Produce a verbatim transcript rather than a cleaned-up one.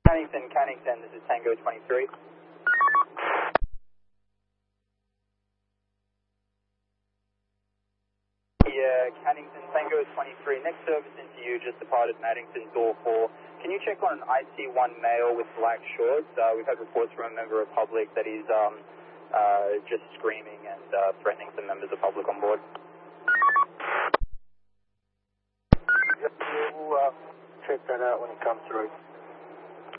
Cannington, Cannington, this is Tango twenty-three. Yeah, Cannington, Tango twenty-three. Next service into you, just departed Maddington, door four. Can you check on an I C one male with black shorts? Uh, we've had reports from a member of public that he's um, uh, just screaming and uh, threatening some members of public on board. Yep, we'll uh, check that out when it comes through.